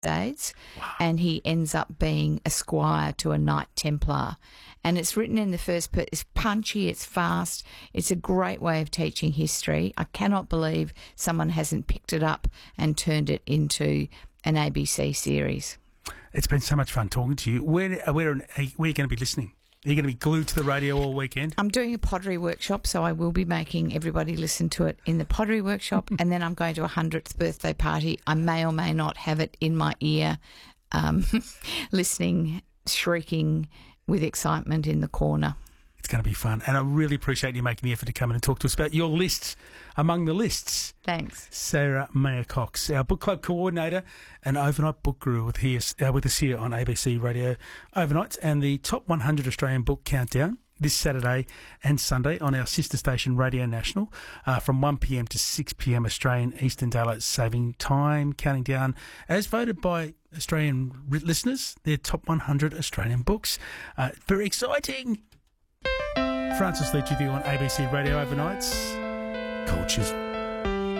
Crusades, and he ends up being a squire to a Knight Templar. And it's written in the first person. It's punchy, it's fast, it's a great way of teaching history. I cannot believe someone hasn't picked it up and turned it into an ABC series. It's been so much fun talking to you. Where are you going to be listening? Are you going to be glued to the radio all weekend? I'm doing a pottery workshop, so I will be making everybody listen to it in the pottery workshop, and then I'm going to a 100th birthday party. I may or may not have it in my ear, listening, shrieking with excitement in the corner. It's going to be fun, and I really appreciate you making the effort to come in and talk to us about your lists among the lists. Thanks. Sarah Mayer-Cox, our book club coordinator and overnight book guru with us here on ABC Radio Overnight, and the top 100 Australian book countdown this Saturday and Sunday on our sister station Radio National from 1 p.m. to 6 p.m. Australian Eastern Daylight Saving Time, counting down as voted by Australian listeners, their top 100 Australian books. Very exciting. Francis Leach with you on ABC Radio Overnights. Cultures